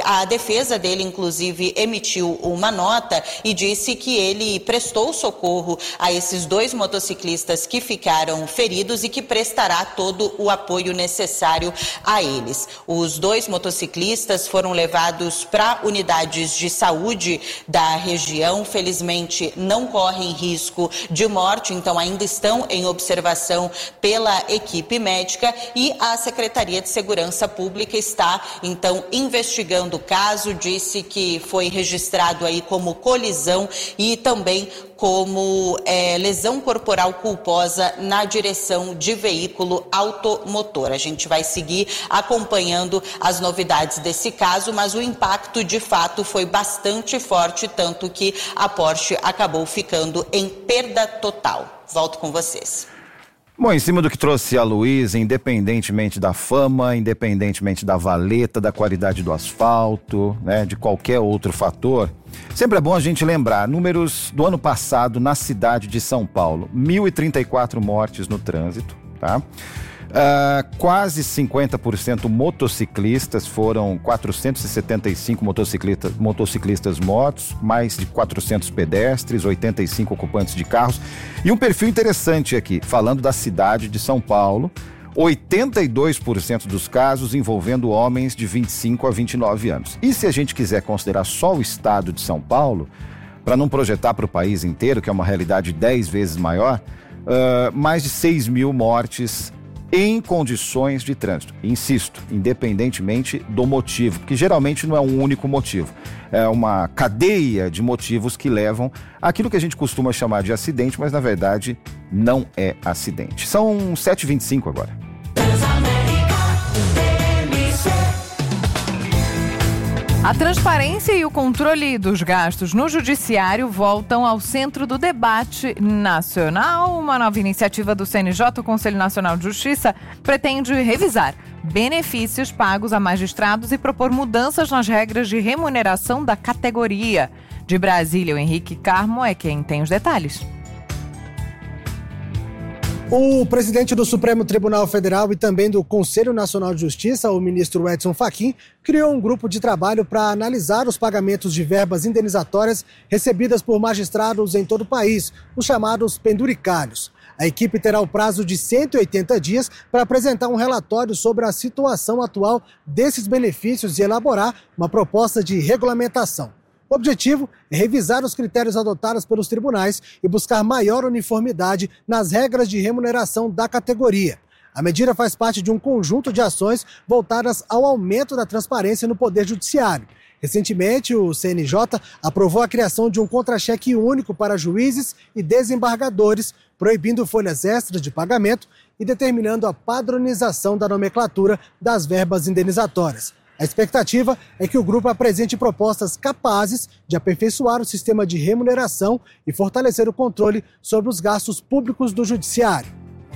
a defesa dele, inclusive, emitiu uma nota e disse que ele prestou socorro a esses 2 motociclistas que ficaram feridos e que prestará todo o apoio necessário a eles. Os 2 motociclistas foram levados para unidades de saúde da região. Felizmente, não correm risco de morte, então ainda estão em observação pela equipe médica, e a Secretaria de Segurança Pública está, então, investigando o caso. Disse que foi registrado aí como colisão e também como lesão corporal culposa na direção de veículo automotor. A gente vai seguir acompanhando as novidades desse caso, mas o impacto de fato foi bastante forte, tanto que a Porsche acabou ficando em perda total. Volto com vocês. Bom, em cima do que trouxe a Luísa, independentemente da fama, independentemente da valeta, da qualidade do asfalto, né, de qualquer outro fator, sempre é bom a gente lembrar números do ano passado na cidade de São Paulo: 1.034 mortes no trânsito, tá? Quase 50% motociclistas, foram 475 motociclistas mortos, mais de 400 pedestres, 85 ocupantes de carros. E um perfil interessante aqui, falando da cidade de São Paulo: 82% dos casos envolvendo homens de 25 a 29 anos. E se a gente quiser considerar só o estado de São Paulo, para não projetar para o país inteiro, que é uma realidade 10 vezes maior, mais de 6 mil mortes em condições de trânsito. Insisto, independentemente do motivo, porque geralmente não é um único motivo. É uma cadeia de motivos que levam àquilo que a gente costuma chamar de acidente, mas na verdade não é acidente. São 7h25 agora. A transparência e o controle dos gastos no judiciário voltam ao centro do debate nacional. Uma nova iniciativa do CNJ, o Conselho Nacional de Justiça, pretende revisar benefícios pagos a magistrados e propor mudanças nas regras de remuneração da categoria. De Brasília, o Henrique Carmo é quem tem os detalhes. O presidente do Supremo Tribunal Federal e também do Conselho Nacional de Justiça, o ministro Edson Fachin, criou um grupo de trabalho para analisar os pagamentos de verbas indenizatórias recebidas por magistrados em todo o país, os chamados penduricalhos. A equipe terá o prazo de 180 dias para apresentar um relatório sobre a situação atual desses benefícios e elaborar uma proposta de regulamentação. O objetivo é revisar os critérios adotados pelos tribunais e buscar maior uniformidade nas regras de remuneração da categoria. A medida faz parte de um conjunto de ações voltadas ao aumento da transparência no Poder Judiciário. Recentemente, o CNJ aprovou a criação de um contra-cheque único para juízes e desembargadores, proibindo folhas extras de pagamento e determinando a padronização da nomenclatura das verbas indenizatórias. A expectativa é que o grupo apresente propostas capazes de aperfeiçoar o sistema de remuneração e fortalecer o controle sobre os gastos públicos do judiciário.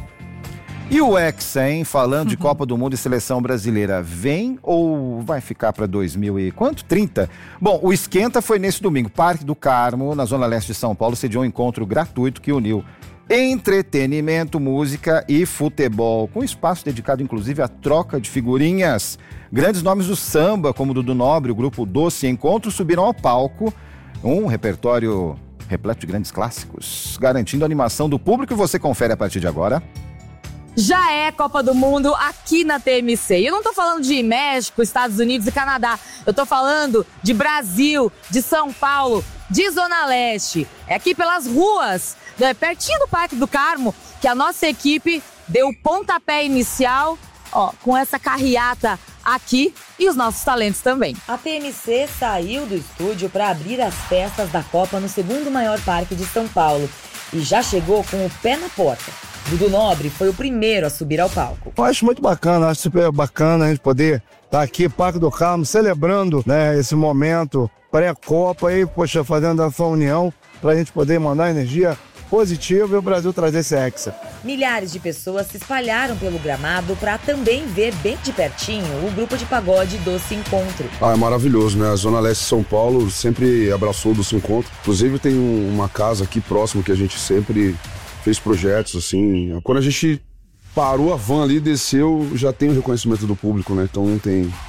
E o Hexa, hein? Falando de Copa do Mundo e Seleção Brasileira, vem ou vai ficar para 2030? Bom, o esquenta foi nesse domingo. Parque do Carmo, na Zona Leste de São Paulo, sediou um encontro gratuito que uniu entretenimento, música e futebol, com espaço dedicado inclusive à troca de figurinhas. Grandes nomes do samba, como Dudu Nobre, o grupo Doce Encontro, subiram ao palco, um repertório repleto de grandes clássicos, garantindo a animação do público. E você confere a partir de agora. Já é Copa do Mundo aqui na TMC. E eu não tô falando de México, Estados Unidos e Canadá. Eu tô falando de Brasil, de São Paulo, de Zona Leste. É aqui pelas ruas, pertinho do Parque do Carmo, que a nossa equipe deu o pontapé inicial, com essa carreata aqui e os nossos talentos também. A TMC saiu do estúdio para abrir as festas da Copa no segundo maior parque de São Paulo e já chegou com o pé na porta. Dudu Nobre foi o primeiro a subir ao palco. Eu acho muito bacana, acho super bacana a gente poder estar aqui, Parque do Carmo, celebrando, né, esse momento pré-Copa e, fazendo essa união para a gente poder mandar energia positiva e o Brasil trazer esse hexa. Milhares de pessoas se espalharam pelo gramado para também ver bem de pertinho o grupo de pagode Doce Encontro. É maravilhoso, né? A Zona Leste de São Paulo sempre abraçou o Doce Encontro. Inclusive tem uma casa aqui próximo que a gente sempre fez projetos, assim. Quando a gente parou a van ali, desceu, já tem o reconhecimento do público, né? Então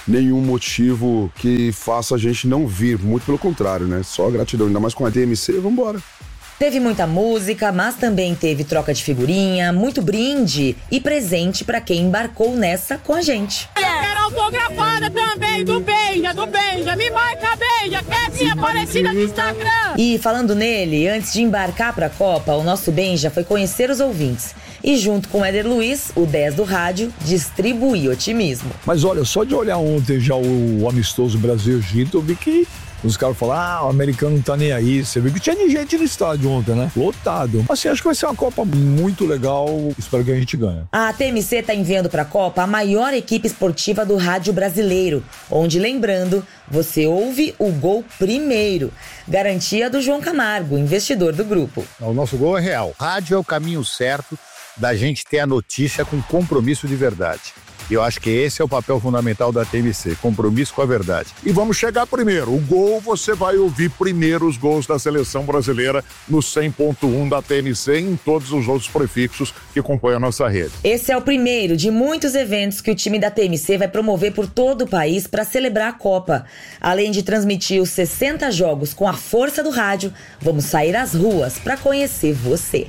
nenhum motivo que faça a gente não vir, muito pelo contrário, né? Só gratidão, ainda mais com a TMC, vambora. Teve muita música, mas também teve troca de figurinha, muito brinde e presente pra quem embarcou nessa com a gente. Eu quero autografada também do Benja, me marca Benja, que é minha parecida no Instagram. E falando nele, antes de embarcar pra Copa, o nosso Benja foi conhecer os ouvintes. E junto com o Éder Luiz, o 10 do rádio, distribuir otimismo. Mas olha, só de olhar ontem já o amistoso Brasil-Egito, eu vi que os caras falaram, o americano não tá nem aí. Você viu que tinha gente no estádio ontem, né? Lotado. Assim, acho que vai ser uma Copa muito legal. Espero que a gente ganhe. A TMC tá enviando pra Copa a maior equipe esportiva do rádio brasileiro, onde, lembrando, você ouve o gol primeiro. Garantia do João Camargo, investidor do grupo. O nosso gol é real. Rádio é o caminho certo da gente ter a notícia com compromisso de verdade. E eu acho que esse é o papel fundamental da TMC, compromisso com a verdade. E vamos chegar primeiro. O gol, você vai ouvir primeiro os gols da seleção brasileira no 100.1 da TMC e em todos os outros prefixos que compõem a nossa rede. Esse é o primeiro de muitos eventos que o time da TMC vai promover por todo o país para celebrar a Copa. Além de transmitir os 60 jogos com a força do rádio, vamos sair às ruas para conhecer você.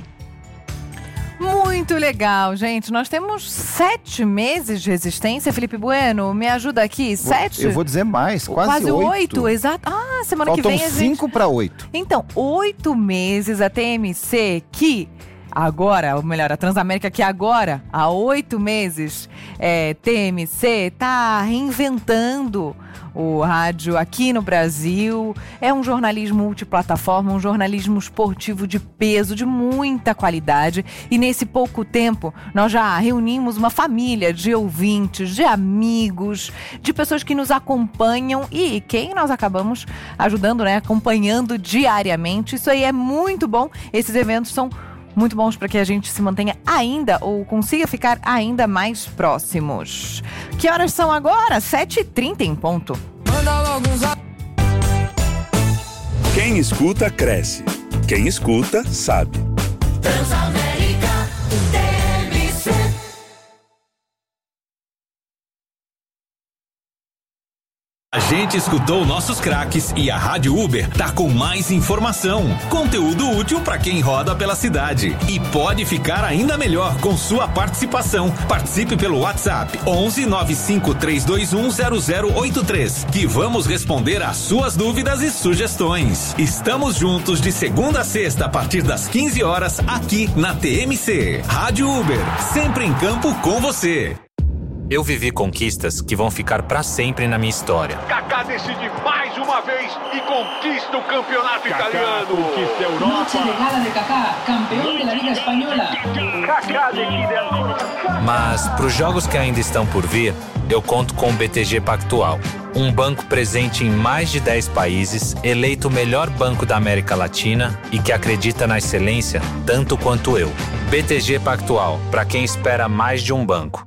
Muito legal, gente. Nós temos 7 meses de resistência. Felipe Bueno, me ajuda aqui. 7? Eu vou dizer mais, quase 8. Exato. Ah, semana Faltam que vem a gente... 5 para 8. Então, 8 meses a TMC que... Agora, ou melhor, a Transamérica que agora, há 8 meses, TMC tá reinventando o rádio aqui no Brasil. É um jornalismo multiplataforma, um jornalismo esportivo de peso, de muita qualidade. E nesse pouco tempo, nós já reunimos uma família de ouvintes, de amigos, de pessoas que nos acompanham e quem nós acabamos ajudando, né? Acompanhando diariamente. Isso aí é muito bom. Esses eventos são muito bons para que a gente se mantenha ainda ou consiga ficar ainda mais próximos. Que horas são agora? 7h30 em ponto. Quem escuta, cresce. Quem escuta, sabe. Transamérica TMC. A gente escutou nossos craques e a Rádio Uber tá com mais informação, conteúdo útil para quem roda pela cidade e pode ficar ainda melhor com sua participação. Participe pelo WhatsApp 11 95 321 0083 que vamos responder às suas dúvidas e sugestões. Estamos juntos de segunda a sexta a partir das 15 horas aqui na TMC. Rádio Uber, sempre em campo com você. Eu vivi conquistas que vão ficar pra sempre na minha história. Kaká decide mais uma vez e conquista o campeonato italiano. Conquista a Europa. Noche de gala de Kaká, campeão da Liga Espanhola. Kaká decide a... Mas pros jogos que ainda estão por vir, eu conto com o BTG Pactual. Um banco presente em mais de 10 países, eleito o melhor banco da América Latina e que acredita na excelência tanto quanto eu. BTG Pactual, pra quem espera mais de um banco.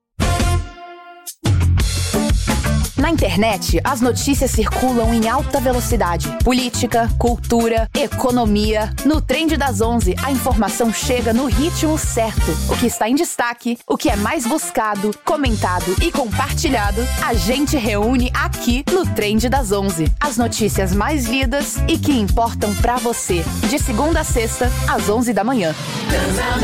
Na internet, as notícias circulam em alta velocidade. Política, cultura, economia. No Trend das 11, a informação chega no ritmo certo. O que está em destaque, o que é mais buscado, comentado e compartilhado, a gente reúne aqui no Trend das 11. As notícias mais lidas e que importam pra você. De segunda a sexta, às 11 da manhã.